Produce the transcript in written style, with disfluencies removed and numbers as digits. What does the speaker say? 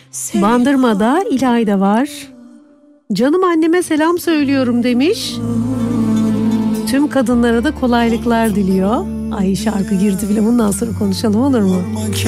Bandırma'da İlayda var. Canım anneme selam söylüyorum demiş. Tüm kadınlara da kolaylıklar diliyor. Ay şarkı girdi bile, bundan sonra konuşalım olur mu?